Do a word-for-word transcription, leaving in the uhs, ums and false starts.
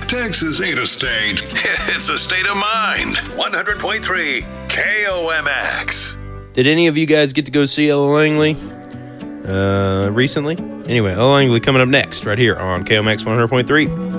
Texas ain't a state. It's a state of mind. one hundred point three K O M X. Did any of you guys get to go see Ella Langley uh, recently? Anyway, Ella Langley coming up next right here on K O M X one hundred point three.